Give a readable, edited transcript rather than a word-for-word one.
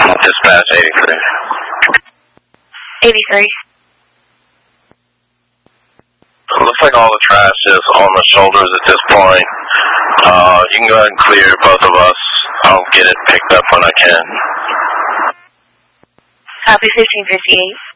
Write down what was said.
Dispatch 83. 83. It looks like all the trash is on the shoulders at this point. You can go ahead and clear both of us. I'll get it picked up when I can. Copy 1558.